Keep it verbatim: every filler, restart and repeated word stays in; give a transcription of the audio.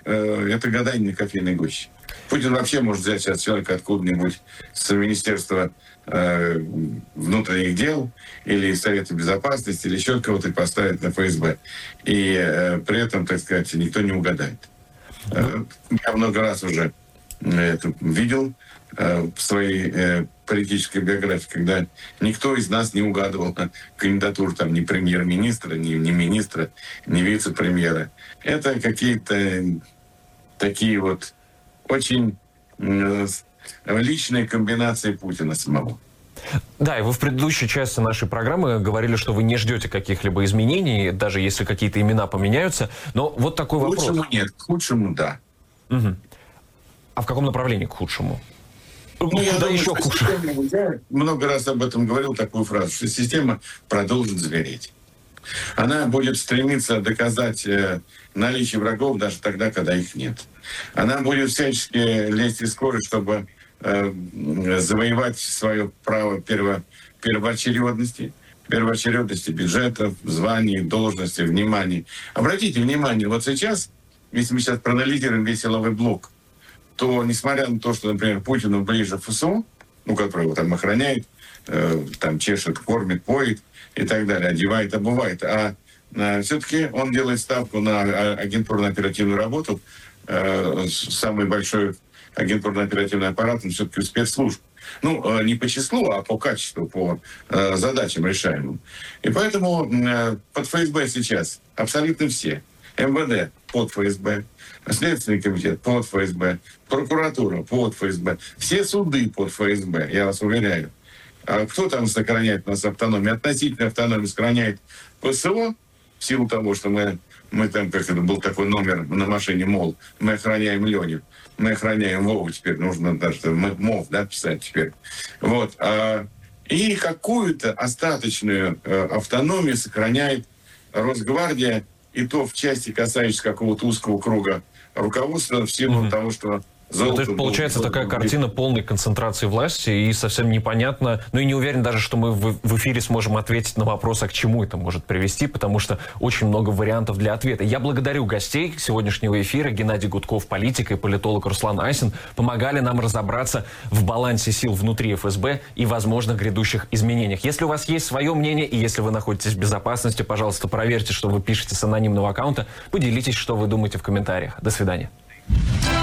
э, это гадание на кофейной гуще. Путин вообще может взять сейчас человека откуда-нибудь с Министерства э, внутренних дел или из Совета Безопасности, или еще кого-то поставить на ФСБ. И э, при этом, так сказать, никто не угадает. Э, я много раз уже это видел э, в своей э, политической биографии, когда никто из нас не угадывал кандидатуру там, ни премьер-министра, ни, ни министра, ни вице-премьера. Это какие-то такие вот очень э, личные комбинации Путина самого. Да, и вы в предыдущей части нашей программы говорили, что вы не ждете каких-либо изменений, даже если какие-то имена поменяются. Но вот такой вопрос. К худшему нет, к худшему да. Угу. А в каком направлении к худшему? Ну, Куда я думаю, еще хуже? Я много раз об этом говорил, такую фразу, что система продолжит звереть. Она будет стремиться доказать э, наличие врагов даже тогда, когда их нет. Она будет всячески лезть из кожи, чтобы э, завоевать свое право перво, первоочередности, первоочередности бюджетов, званий, должностей, внимания. Обратите внимание, вот сейчас, если мы сейчас проанализируем весь силовой блок, то, несмотря на то, что, например, Путину ближе ФСО, ну, как правило, там охраняет, э, там чешет, кормит, поет и так далее, одевает, обувает, а э, все-таки он делает ставку на агентурно-оперативную работу. Э, самый большой агентурно-оперативный аппарат, он все-таки спецслужб. Ну, э, не по числу, а по качеству, по э, задачам решаемым. И поэтому э, под ФСБ сейчас абсолютно все. МВД под ФСБ, Следственный комитет под ФСБ, прокуратура под ФСБ, все суды под ФСБ, я вас уверяю. А кто там сохраняет у нас автономию? Относительно автономии сохраняет ПСО, в силу того, что мы, мы там, как это был такой номер на машине, мол, мы охраняем Леню, мы охраняем Вову, теперь нужно даже МОВ, да, писать теперь. Вот. А, и какую-то остаточную э, автономию сохраняет Росгвардия, и то в части, касающейся какого-то узкого круга руководства, в силу mm-hmm. того, что... Ну, то есть получается был, такая был, картина полной концентрации власти, и совсем непонятно, ну и не уверен даже, что мы в, в эфире сможем ответить на вопрос, а к чему это может привести, потому что очень много вариантов для ответа. Я благодарю гостей сегодняшнего эфира. Геннадий Гудков, политик, и политолог Руслан Айсин помогали нам разобраться в балансе сил внутри ФСБ и, возможно, грядущих изменениях. Если у вас есть свое мнение, и если вы находитесь в безопасности, пожалуйста, проверьте, что вы пишете с анонимного аккаунта, поделитесь, что вы думаете в комментариях. До свидания.